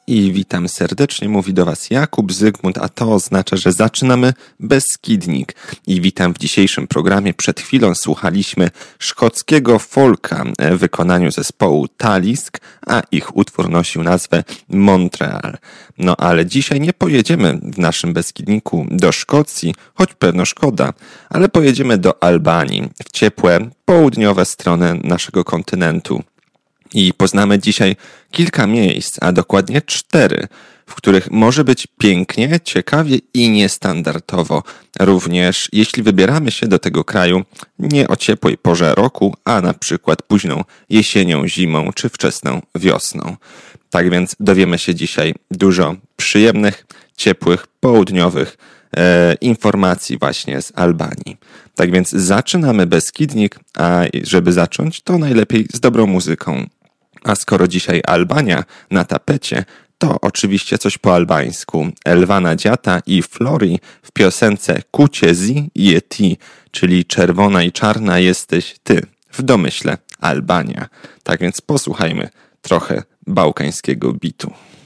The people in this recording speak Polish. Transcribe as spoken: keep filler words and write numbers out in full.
I witam serdecznie, mówi do Was Jakub Zygmunt, a to oznacza, że zaczynamy Beskidnik. I witam w dzisiejszym programie. Przed chwilą słuchaliśmy szkockiego folka w wykonaniu zespołu Talisk, a ich utwór nosił nazwę Montreal. No ale dzisiaj nie pojedziemy w naszym Beskidniku do Szkocji, choć pewno szkoda, ale pojedziemy do Albanii, w ciepłe, południowe strony naszego kontynentu. I poznamy dzisiaj kilka miejsc, a dokładnie cztery, w których może być pięknie, ciekawie i niestandardowo. Również jeśli wybieramy się do tego kraju nie o ciepłej porze roku, a na przykład późną jesienią, zimą czy wczesną wiosną. Tak więc dowiemy się dzisiaj dużo przyjemnych, ciepłych, południowych e, informacji właśnie z Albanii. Tak więc zaczynamy Beskidnik, a żeby zacząć, to najlepiej z dobrą muzyką. A skoro dzisiaj Albania na tapecie, to oczywiście coś po albańsku. Elvana Dziata i Flori w piosence Kucie zi je ti, czyli czerwona i czarna jesteś ty. W domyśle Albania. Tak więc posłuchajmy trochę bałkańskiego bitu.